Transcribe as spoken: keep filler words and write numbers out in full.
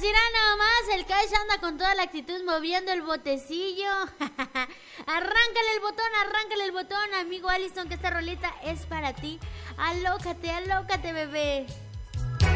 dirá nomás, el Cash anda con toda la actitud moviendo el botecillo. Arráncale el botón, arráncale el botón, amigo Allison, que esta rolita es para ti. Alócate, alócate, bebé.